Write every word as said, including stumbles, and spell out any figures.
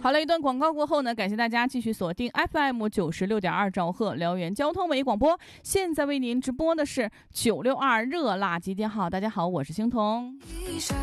好了，一段广告过后呢，感谢大家继续锁定 F M 九十六点二兆赫辽源交通文艺广播。现在为您直播的是九六二热辣集结号。大家好，我是星彤。